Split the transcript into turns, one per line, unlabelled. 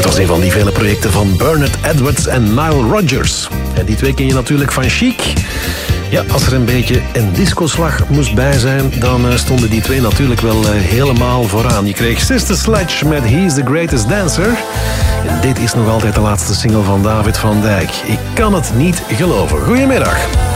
Het was een van die vele projecten van Bernard Edwards en Nile Rodgers. En die twee ken je natuurlijk van Chic. Ja, als er een beetje een discoslag moest bij zijn, dan stonden die twee natuurlijk wel helemaal vooraan. Je kreeg Sister Sledge met He's the Greatest Dancer. En dit is nog altijd de laatste single van David van Dijk. Ik kan het niet geloven. Goedemiddag.